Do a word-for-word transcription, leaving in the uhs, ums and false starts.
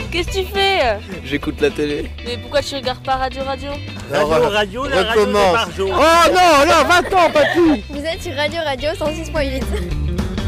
Qu'est-ce que tu fais? J'écoute la télé. Mais pourquoi tu regardes pas Radio Radio? Radio, radio, la radio de recommence. Barjo. Oh non, là, va-t'en, papy. Vous êtes sur Radio Radio cent six point huit.